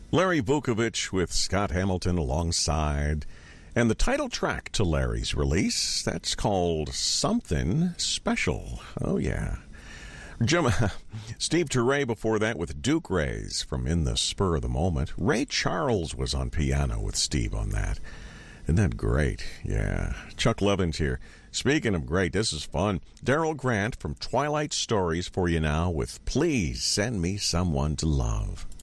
Larry Vukovich with Scott Hamilton alongside. And the title track to Larry's release, that's called Something Special. Oh, yeah. Steve Turre before that with Duke Rays from In the Spur of the Moment. Ray Charles was on piano with Steve on that. Isn't that great? Yeah. Chuck Levin's here. Speaking of great, this is fun. Daryl Grant from Twilight Stories for you now with Please Send Me Someone to Love.